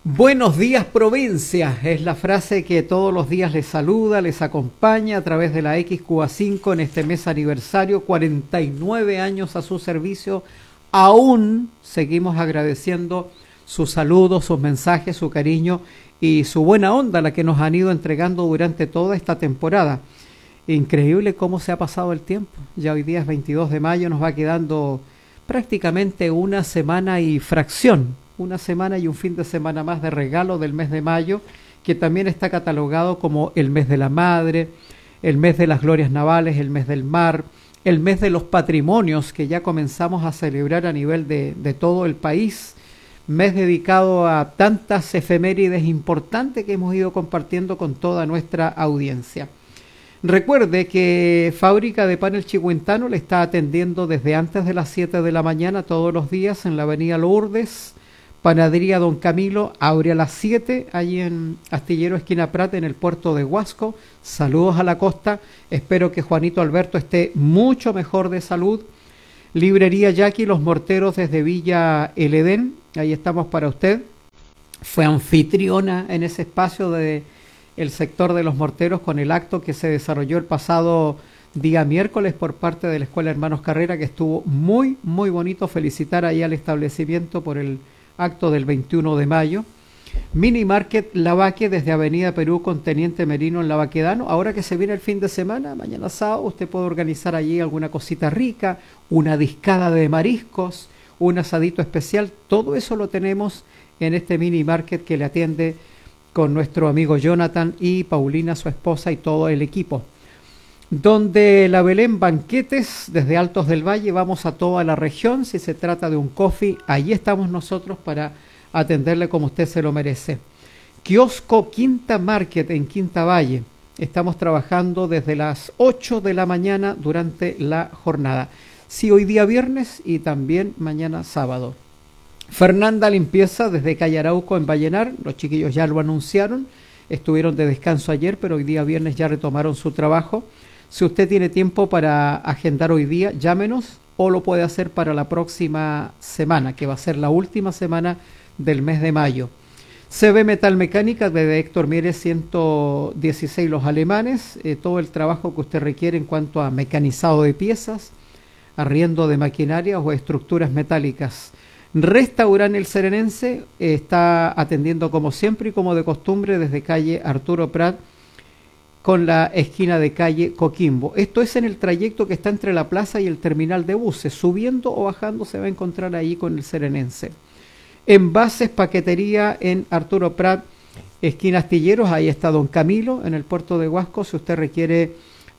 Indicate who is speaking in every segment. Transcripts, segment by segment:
Speaker 1: Buenos días, provincia, es la frase que todos los días les saluda, les acompaña a través de la XQA5 en este mes aniversario, 49 años a su servicio. Aún seguimos agradeciendo sus saludos, sus mensajes, su cariño y su buena onda, la que nos han ido entregando durante toda esta temporada. Increíble cómo se ha pasado el tiempo. Ya hoy día es 22 de mayo, nos va quedando prácticamente una semana y fracción. Una semana y un fin de semana más de regalo del mes de mayo, que también está catalogado como el mes de la madre, el mes de las glorias navales, el mes del mar, el mes de los patrimonios que ya comenzamos a celebrar a nivel de todo el país, mes dedicado a tantas efemérides importantes que hemos ido compartiendo con toda nuestra audiencia. Recuerde que Fábrica de Pan El Chihuentano le está atendiendo desde antes de las 7 de la mañana todos los días en la avenida Lourdes. Panadería Don Camilo abre a las 7, allí en Astillero Esquina Prat, en el puerto de Huasco. Saludos a la costa, espero que Juanito Alberto esté mucho mejor de salud. Librería Jackie, Los Morteros desde Villa El Edén, ahí estamos para usted. Fue anfitriona en ese espacio de el sector de Los Morteros con el acto que se desarrolló el pasado día miércoles por parte de la Escuela Hermanos Carrera, que estuvo muy, muy bonito. Felicitar ahí al establecimiento por el acto del 21 de mayo. Mini Market Lavaque desde Avenida Perú con Teniente Merino en Lavaquedano. Ahora que se viene el fin de semana, mañana sábado, usted puede organizar allí alguna cosita rica, una discada de mariscos, un asadito especial. Todo eso lo tenemos en este Mini Market que le atiende con nuestro amigo Jonathan y Paulina, su esposa, y todo el equipo. Donde la Belén Banquetes, desde Altos del Valle, vamos a toda la región. Si se trata de un coffee, allí estamos nosotros para atenderle como usted se lo merece. Kiosco Quinta Market en Quinta Valle. Estamos trabajando desde las 8 de la mañana durante la jornada. Sí, hoy día viernes y también mañana sábado. Fernanda Limpieza desde Calle Arauco en Vallenar. Los chiquillos ya lo anunciaron. Estuvieron de descanso ayer, pero hoy día viernes ya retomaron su trabajo. Si usted tiene tiempo para agendar hoy día, llámenos, o lo puede hacer para la próxima semana, que va a ser la última semana del mes de mayo. CB Metal Mecánica de Héctor Mieres 116 Los Alemanes, todo el trabajo que usted requiere en cuanto a mecanizado de piezas, arriendo de maquinaria o estructuras metálicas. Restaurante El Serenense está atendiendo como siempre y como de costumbre desde calle Arturo Prat con la esquina de calle Coquimbo. Esto es en el trayecto que está entre la plaza y el terminal de buses. Subiendo o bajando se va a encontrar ahí con El Serenense. Envases, paquetería en Arturo Prat, esquina Astilleros. Ahí está Don Camilo en el puerto de Huasco. Si usted requiere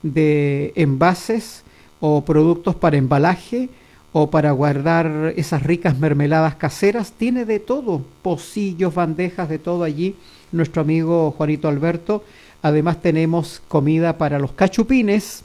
Speaker 1: de envases o productos para embalaje o para guardar esas ricas mermeladas caseras, tiene de todo, pocillos, bandejas, de todo allí nuestro amigo Juanito Alberto. Además tenemos comida para los cachupines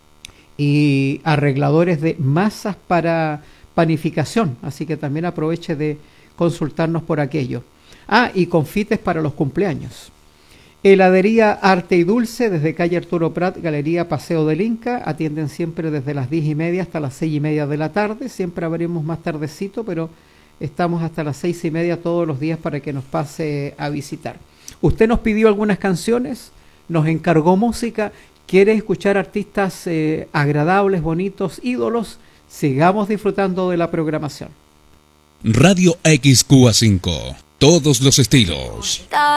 Speaker 1: y arregladores de masas para panificación, así que también aproveche de consultarnos por aquello. Y confites para los cumpleaños. Heladería Arte y Dulce desde calle Arturo Prat, Galería Paseo del Inca. Atienden siempre desde las 10:30 hasta las 6:30 de la tarde. Siempre abrimos más tardecito, pero estamos hasta las 6:30 todos los días para que nos pase a visitar. Usted nos pidió algunas canciones, nos encargó música, quiere escuchar artistas agradables, bonitos, ídolos. Sigamos disfrutando de la programación.
Speaker 2: Radio XQA5, todos los estilos.